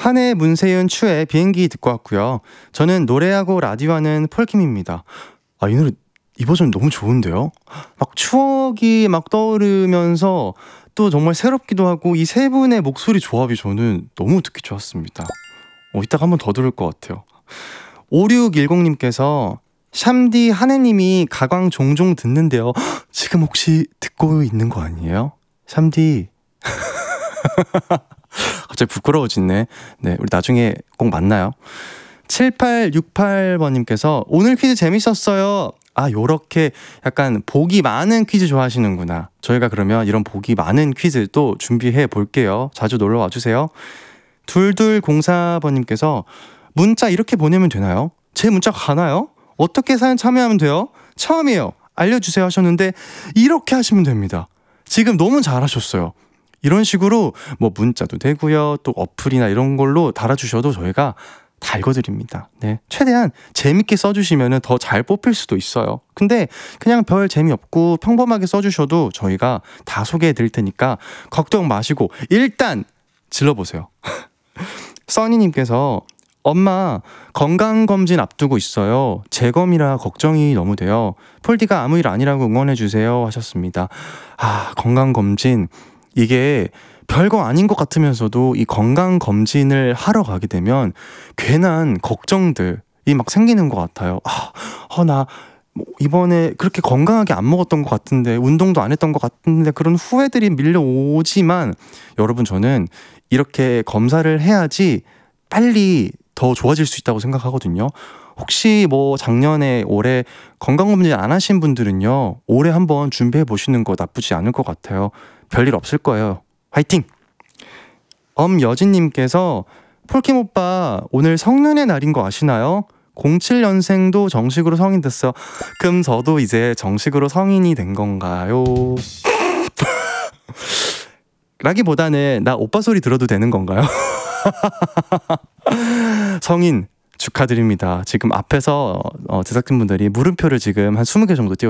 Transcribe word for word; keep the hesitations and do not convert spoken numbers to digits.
한해 문세윤 추의 비행기 듣고 왔고요. 저는 노래하고 라디오 하는 폴킴입니다. 아, 이 노래 이 버전 너무 좋은데요? 막 추억이 막 떠오르면서 또 정말 새롭기도 하고 이 세 분의 목소리 조합이 저는 너무 듣기 좋았습니다. 어, 이따가 한 번 더 들을 것 같아요. 오육일공님께서 샴디 한혜님이 가광 종종 듣는데요. 헉, 지금 혹시 듣고 있는 거 아니에요? 샴디 갑자기 부끄러워지네. 네, 우리 나중에 꼭 만나요. 칠팔육팔번님께서 오늘 퀴즈 재밌었어요. 아, 요렇게 약간 보기 많은 퀴즈 좋아하시는구나. 저희가 그러면 이런 보기 많은 퀴즈 또 준비해 볼게요. 자주 놀러 와주세요. 둘둘공사번님께서 문자 이렇게 보내면 되나요? 제 문자 가나요? 어떻게 사연 참여하면 돼요? 처음이에요. 알려주세요 하셨는데 이렇게 하시면 됩니다. 지금 너무 잘하셨어요. 이런 식으로 뭐 문자도 되고요. 또 어플이나 이런 걸로 달아주셔도 저희가 다 읽어드립니다. 네, 최대한 재밌게 써주시면 더 잘 뽑힐 수도 있어요. 근데 그냥 별 재미없고 평범하게 써주셔도 저희가 다 소개해드릴 테니까 걱정 마시고 일단 질러보세요. 써니님께서 엄마 건강검진 앞두고 있어요. 재검이라 걱정이 너무 돼요. 폴디가 아무 일 아니라고 응원해주세요 하셨습니다. 아, 건강검진 이게 별거 아닌 것 같으면서도 이 건강검진을 하러 가게 되면 괜한 걱정들이 막 생기는 것 같아요. 아, 어, 나 이번에 그렇게 건강하게 안 먹었던 것 같은데 운동도 안 했던 것 같은데 그런 후회들이 밀려오지만 여러분 저는 이렇게 검사를 해야지 빨리 더 좋아질 수 있다고 생각하거든요. 혹시 뭐 작년에 올해 건강검진 안 하신 분들은요 올해 한번 준비해 보시는 거 나쁘지 않을 것 같아요. 별일 없을 거예요. 화이팅! 엄여진님께서 폴킴 오빠 오늘 성년의 날인 거 아시나요? 공칠년생도 정식으로 성인 됐어. 그럼 저도 이제 정식으로 성인이 된 건가요? 라기보다는 나 오빠 소리 들어도 되는 건가요? 성인 축하드립니다. 지금 앞에서 어, 제작진분들이 물음표를 지금 한 스무 개 정도 띄워